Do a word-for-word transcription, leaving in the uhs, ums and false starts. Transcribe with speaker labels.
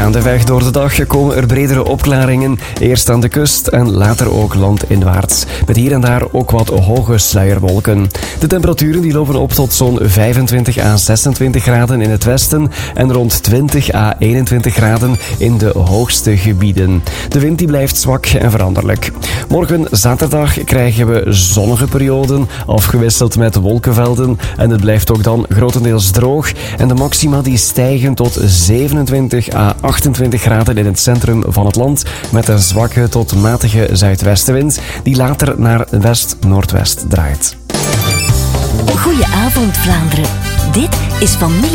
Speaker 1: Gaandeweg door de dag komen er bredere opklaringen. Eerst aan de kust en later ook landinwaarts. Met hier en daar ook wat hoge sluierwolken. De temperaturen die lopen op tot zo'n vijfentwintig à zesentwintig graden in het westen en rond twintig à eenentwintig graden in de hoogste gebieden. De wind die blijft zwak en veranderlijk. Morgen zaterdag krijgen we zonnige perioden, afgewisseld met wolkenvelden. En het blijft ook dan grotendeels droog. En de maxima die stijgen tot zevenentwintig à achtentwintig graden in het centrum van het land. Met een zwakke tot matige zuidwestenwind die later naar west-noordwest draait.
Speaker 2: Goedenavond Vlaanderen. Dit is Familie